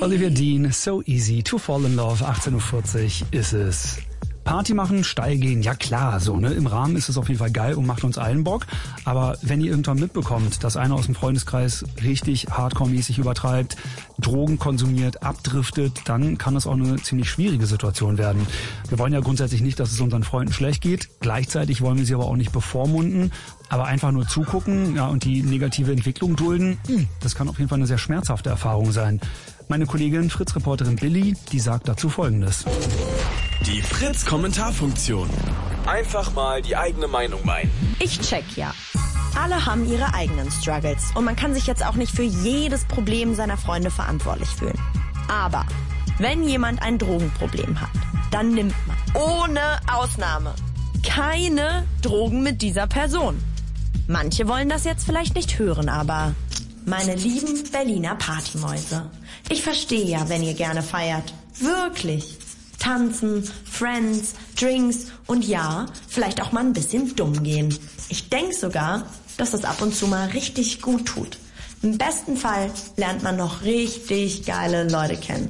Olivia Dean, So Easy to Fall in Love, 18.40 Uhr ist es. Party machen, steil gehen, ja klar, so, ne? Im Rahmen ist es auf jeden Fall geil und macht uns allen Bock. Aber wenn ihr irgendwann mitbekommt, dass einer aus dem Freundeskreis richtig hardcore-mäßig übertreibt, Drogen konsumiert, abdriftet, dann kann das auch eine ziemlich schwierige Situation werden. Wir wollen ja grundsätzlich nicht, dass es unseren Freunden schlecht geht. Gleichzeitig wollen wir sie aber auch nicht bevormunden. Aber einfach nur zugucken, ja, und die negative Entwicklung dulden, das kann auf jeden Fall eine sehr schmerzhafte Erfahrung sein. Meine Kollegin, Fritz-Reporterin Billy, die sagt dazu Folgendes. Die Fritz-Kommentarfunktion. Einfach mal die eigene Meinung meinen. Ich check ja. Alle haben ihre eigenen Struggles und man kann sich jetzt auch nicht für jedes Problem seiner Freunde verantwortlich fühlen. Aber wenn jemand ein Drogenproblem hat, dann nimmt man ohne Ausnahme keine Drogen mit dieser Person. Manche wollen das jetzt vielleicht nicht hören, aber meine lieben Berliner Partymäuse, ich verstehe ja, wenn ihr gerne feiert. Wirklich. Tanzen, Friends, Drinks und ja, vielleicht auch mal ein bisschen dumm gehen. Ich denke sogar, dass das ab und zu mal richtig gut tut. Im besten Fall lernt man noch richtig geile Leute kennen.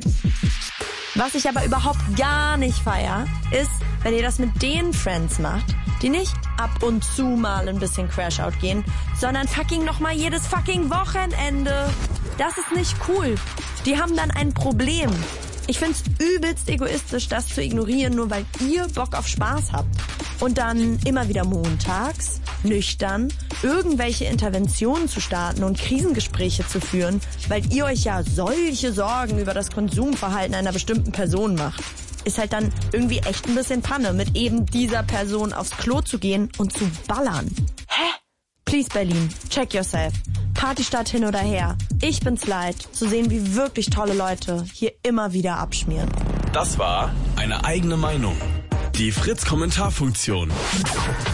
Was ich aber überhaupt gar nicht feier, ist, wenn ihr das mit den Friends macht, die nicht ab und zu mal ein bisschen Crashout gehen, sondern fucking nochmal jedes fucking Wochenende. Das ist nicht cool. Die haben dann ein Problem. Ich find's übelst egoistisch, das zu ignorieren, nur weil ihr Bock auf Spaß habt. Und dann immer wieder montags, nüchtern, irgendwelche Interventionen zu starten und Krisengespräche zu führen, weil ihr euch ja solche Sorgen über das Konsumverhalten einer bestimmten Person macht. Ist halt dann irgendwie echt ein bisschen Panne, mit eben dieser Person aufs Klo zu gehen und zu ballern. Hä? Please Berlin, check yourself. Partystadt hin oder her. Ich bin's leid, zu sehen, wie wirklich tolle Leute hier immer wieder abschmieren. Das war eine eigene Meinung. Die Fritz-Kommentarfunktion.